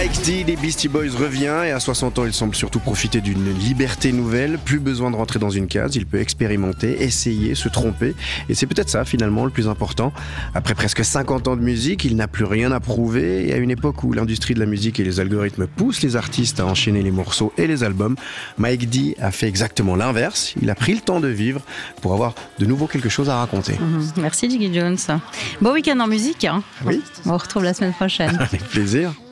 Mike D des Beastie Boys revient et à 60 ans, il semble surtout profiter d'une liberté nouvelle. Plus besoin de rentrer dans une case, il peut expérimenter, essayer, se tromper. Et c'est peut-être ça finalement le plus important. Après presque 50 ans de musique, il n'a plus rien à prouver. Et à une époque où l'industrie de la musique et les algorithmes poussent les artistes à enchaîner les morceaux et les albums, Mike D a fait exactement l'inverse. Il a pris le temps de vivre pour avoir de nouveau quelque chose à raconter. Merci Jiggy Jones. Bon week-end en musique. Oui. On vous retrouve la semaine prochaine. Avec plaisir.